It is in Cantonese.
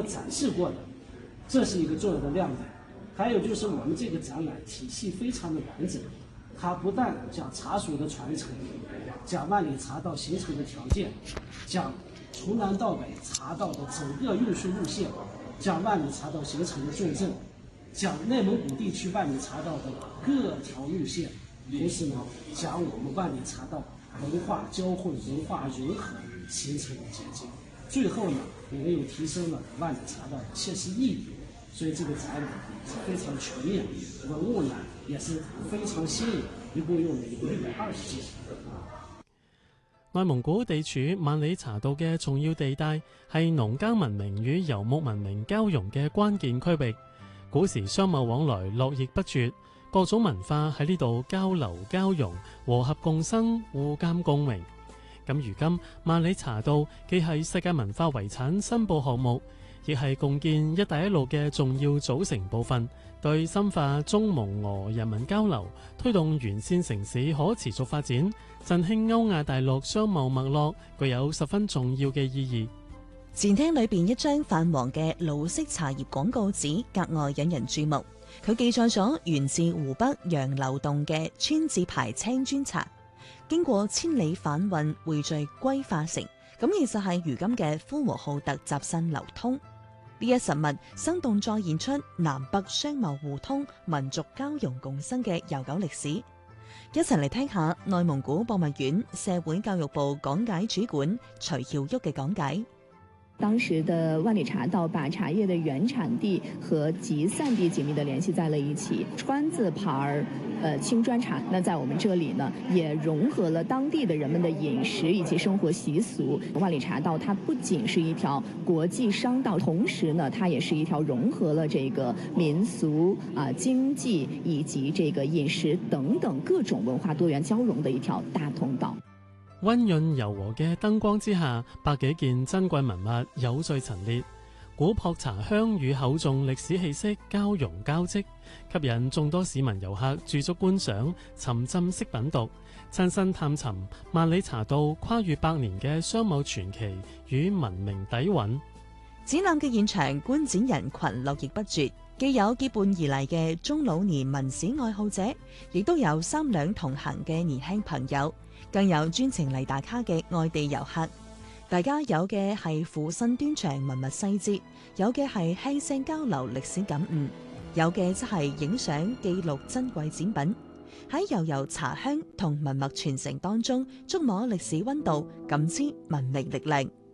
展示过的，这是一个重要的亮点。还有就是我们这个展览体系非常的完整，它不但讲茶属的传承，讲万里茶道形成的条件，讲从南到北茶道的整个运输路线，讲万里茶道形成的重镇，讲内蒙古地区万里茶道的各条路线，同时呢，讲我们万里茶道文化交汇、文化融合形成的结晶。最后呢，我们又提升了万里茶道的切实意义。所以这个展览是非常全面，文物呢也是非常新颖，一共用了120件。 內蒙古地處萬里茶道嘅重要地帶，係農耕文明與遊牧文明交融嘅關鍵區域。古時商貿往來絡繹不絕，各種文化喺呢度交流交融，和合共生，互鑒共榮。咁如今萬里茶道既係世界文化遺產申報項目，亦係共建一帶一路嘅重要組成部分，對深化中蒙俄人民交流、推動完善城市可持續發展、振興歐亞大陸商貿脈絡，具有十分重要嘅意義。 展廳裏邊一張泛黃嘅老式茶葉廣告紙格外引人注目，佢記載咗源自湖北楊柳洞嘅川字牌青磚茶，經過千里販運匯聚歸化成，咁其實係如今嘅呼和浩特集散流通。呢一實物生動再現出南北商貿互通、民族交融共生嘅悠久歷史。一齊嚟聽下內蒙古博物院社會教育部講解主管徐耀旭嘅講解。 當時的萬里茶道把茶葉的原產地和集散地緊密地聯繫在了一起。川字牌青磚茶，那在我們這裡呢，也融合了當地的人們的飲食以及生活習俗。萬里茶道它不僅是一條國際商道，同時呢，它也是一條融合了這個民俗經濟以及這個飲食等等各種文化多元交融的一條大通道。 溫潤柔和嘅燈光之下，百幾件珍貴文物有序陳列，古樸茶香與厚重歷史氣息交融交織，吸引眾多市民遊客駐足觀賞、沉浸式品讀，親身探尋萬里茶道跨越百年嘅商貿傳奇與文明底蘊。 展覽嘅現場觀展人群絡繹不絕，既有結伴而嚟嘅中老年文史愛好者，亦都有三兩同行嘅年輕朋友，更有專程嚟打卡嘅外地遊客。大家有嘅係俯身端詳文物細節，有嘅係輕聲交流歷史感悟，有嘅則係影相記錄珍貴展品，喺悠悠茶香同文物傳承當中觸摸歷史溫度，感知文明力量。